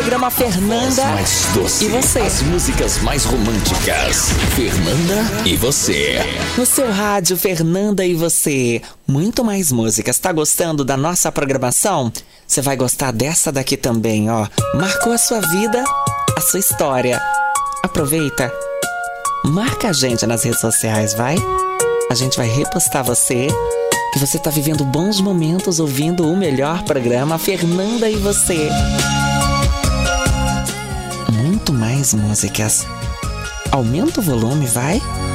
Programa Fernanda mais doce, e você. As músicas mais românticas. Fernanda e você. No seu rádio, Fernanda e você. Muito mais músicas. Tá gostando da nossa programação? Você vai gostar dessa daqui também, ó. Marcou a sua vida, a sua história. Aproveita. Marca a gente nas redes sociais, vai? A gente vai repostar você. Que você tá vivendo bons momentos ouvindo o melhor programa Fernanda e você. Muito mais músicas. Aumenta o volume, vai?